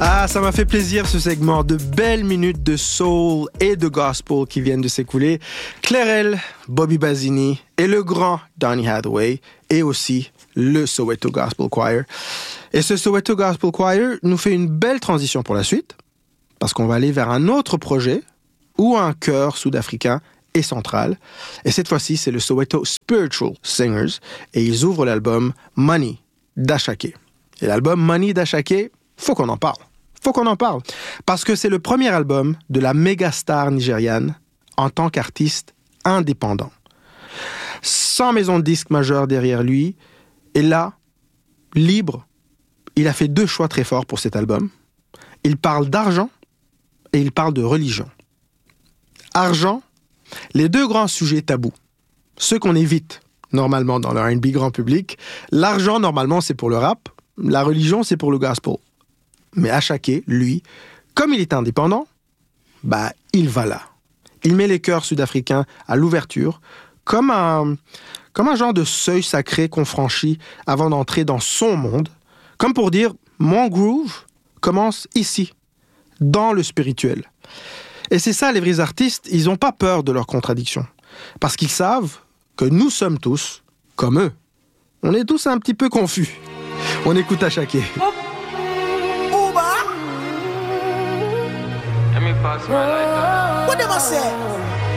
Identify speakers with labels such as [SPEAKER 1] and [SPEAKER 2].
[SPEAKER 1] Ah, ça m'a fait plaisir ce segment, de belles minutes de soul et de gospel qui viennent de s'écouler. Clairel, Bobby Basini et le grand Donny Hathaway et aussi le Soweto Gospel Choir. Et ce Soweto Gospel Choir nous fait une belle transition pour la suite parce qu'on va aller vers un autre projet où un chœur sud-africain est central. Et cette fois-ci, c'est le Soweto Spiritual Singers et ils ouvrent l'album Money d'Ashake. Et l'album Money d'Ashake, faut qu'on en parle. Parce que c'est le premier album de la méga star nigériane en tant qu'artiste indépendant. Sans maison de disques majeure derrière lui. Et là, libre, il a fait 2 choix très forts pour cet album. Il parle d'argent et il parle de religion. Argent, les 2 grands sujets tabous. Ceux qu'on évite normalement dans le R&B grand public. L'argent, normalement, c'est pour le rap. La religion, c'est pour le gospel. Mais Ashake, lui, comme il est indépendant, il va là. Il met les chœurs sud-africains à l'ouverture, comme un genre de seuil sacré qu'on franchit avant d'entrer dans son monde, comme pour dire « mon groove commence ici, dans le spirituel ». Et c'est ça, les vrais artistes, ils n'ont pas peur de leurs contradictions, parce qu'ils savent que nous sommes tous comme eux. On est tous un petit peu confus. On écoute Ashake.
[SPEAKER 2] What them I say?